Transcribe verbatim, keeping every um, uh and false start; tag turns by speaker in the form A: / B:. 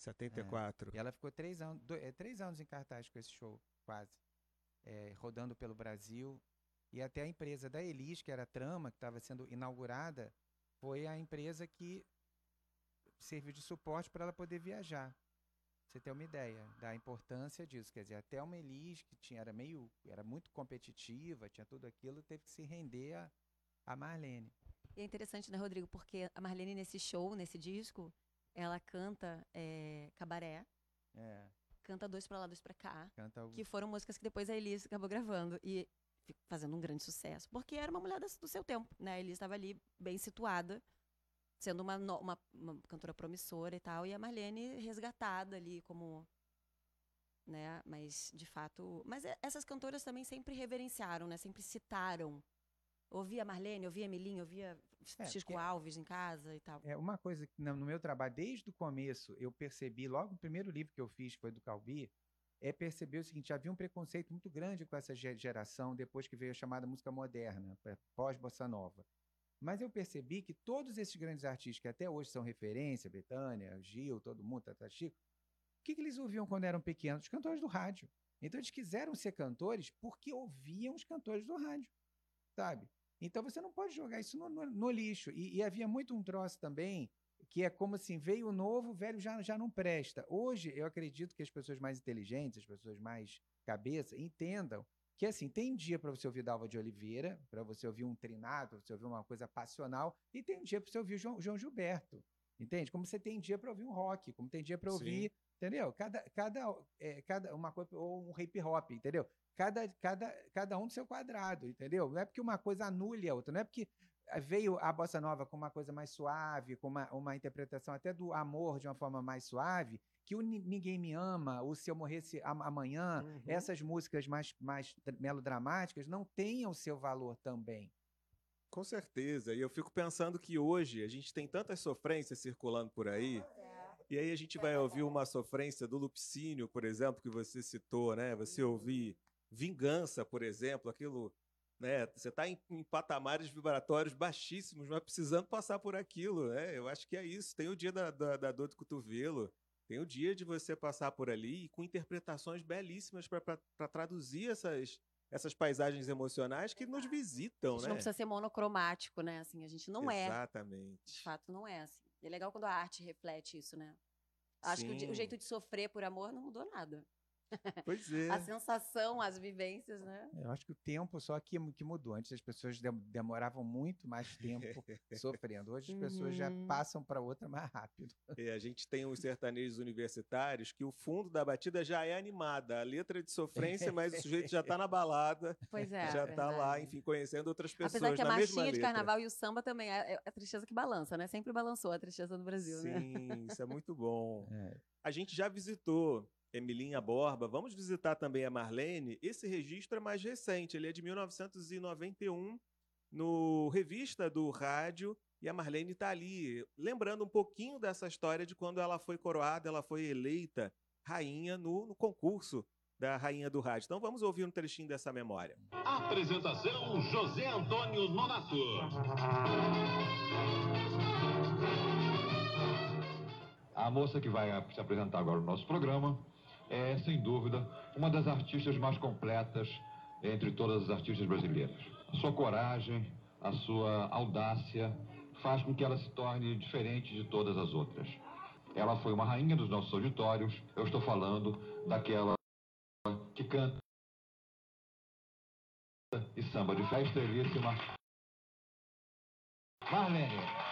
A: setenta e
B: É.
A: quatro.
B: E ela ficou três anos, do- é, três anos em cartaz com esse show, quase. É, rodando pelo Brasil. E até a empresa da Elis, que era a Trama, que estava sendo inaugurada, foi a empresa que serviu de suporte para ela poder viajar. Pra você ter uma ideia da importância disso. Quer dizer, até uma Elis, que tinha, era meio, era muito competitiva, tinha tudo aquilo, teve que se render a, a Marlene.
C: E é interessante, né, Rodrigo? Porque a Marlene, nesse show, nesse disco, ela canta é, Cabaré,
B: É,
C: canta Dois Pra Lá, Dois Pra Cá,
B: canta o...
C: que foram músicas que depois a Elis acabou gravando e fi- fazendo um grande sucesso. Porque era uma mulher das- do seu tempo, né? A Elis estava ali bem situada, sendo uma, no- uma, uma cantora promissora e tal, e a Marlene resgatada ali como... né? Mas, de fato... Mas é- essas cantoras também sempre reverenciaram, né? Sempre citaram. Ouvia Marlene, ouvia Emilinho, ouvia
B: É,
C: Chico
B: porque-
C: Alves em casa e tal.
B: É uma coisa que no no meu trabalho, desde o começo, eu percebi, logo no primeiro livro que eu fiz, que foi do Calbi, é perceber o seguinte: havia um preconceito muito grande com essa ge- geração depois que veio a chamada música moderna, pra- pós-bossa nova. Mas eu percebi que todos esses grandes artistas que até hoje são referência, Bethânia, Gil, todo mundo, Tata Chico, o que, que eles ouviam quando eram pequenos? Os cantores do rádio. Então eles quiseram ser cantores porque ouviam os cantores do rádio, sabe? Então você não pode jogar isso no, no- no lixo. E, e havia muito um troço também, que é como assim, veio o novo, o velho já, já não presta. Hoje, eu acredito que as pessoas mais inteligentes, as pessoas mais cabeça, entendam que assim, tem dia para você ouvir Dalva de Oliveira, para você ouvir um trinado, para você ouvir uma coisa passional, e tem dia para você ouvir João, João Gilberto. Entende? Como você tem dia para ouvir um rock, como tem dia para
A: Sim.
B: ouvir, entendeu? Cada, cada, é, cada uma coisa, ou um hip hop, entendeu? Cada, cada, cada um do seu quadrado, entendeu? Não é porque uma coisa anule a outra, não é porque veio a bossa nova com uma coisa mais suave, com uma, uma interpretação até do amor de uma forma mais suave, que o Ni- Ninguém Me Ama, o Se Eu Morresse Am- Amanhã,
A: Uhum.
B: essas músicas mais, mais dra- melodramáticas não tenham o seu valor também.
A: Com certeza. E eu fico pensando que hoje a gente tem tantas sofrências circulando por aí. E aí a gente vai ouvir uma sofrência do Lupicínio, por exemplo, que você citou, né? Você ouvir Vingança, por exemplo, aquilo, né? Você está em, em patamares vibratórios baixíssimos, mas precisando passar por aquilo, né? Eu acho que é isso. Tem o dia da, da, da dor de cotovelo, tem o dia de você passar por ali e com interpretações belíssimas para traduzir essas, essas paisagens emocionais que nos
C: A
A: visitam,
C: gente
A: né?
C: não precisa ser monocromático, né? Assim, a gente não é. De
A: Exatamente.
C: fato, não é assim. E é legal quando a arte reflete isso, né? Acho que o, je- o
A: Sim.
C: jeito de sofrer por amor não mudou nada.
A: Pois
C: A
A: é.
C: sensação, as vivências, né?
B: Eu acho que o tempo só que, que mudou. Antes as pessoas dem- demoravam muito mais tempo sofrendo. Hoje as pessoas já
C: Uhum.
B: passam para outra mais rápido.
A: É, a gente tem uns sertanejos universitários que o fundo da batida já é animada, a letra é de sofrência, mas o sujeito já está na balada,
C: Pois é,
A: já está lá,
C: verdade.
A: enfim, conhecendo outras
C: Apesar
A: pessoas
C: que a
A: na mesma
C: marchinha de
A: letra.
C: carnaval e o samba também é, é a tristeza que balança, né? Sempre balançou a tristeza no Brasil, né?
A: Sim, isso é muito bom.
B: É.
A: A gente já visitou Emilinha Borba, vamos visitar também a Marlene. Esse registro é mais recente, ele é de mil novecentos e noventa e um, no Revista do Rádio, e a Marlene está ali, lembrando um pouquinho dessa história de quando ela foi coroada, ela foi eleita rainha no, no concurso da Rainha do Rádio. Então vamos ouvir um trechinho dessa memória.
D: Apresentação José Antônio Nonato.
E: A moça que vai se apresentar agora no nosso programa é, sem dúvida, uma das artistas mais completas entre todas as artistas brasileiras. A sua coragem, a sua audácia faz com que ela se torne diferente de todas as outras. Ela foi uma rainha dos nossos auditórios. Eu estou falando daquela que canta e samba de festa, estrelíssima Marlene.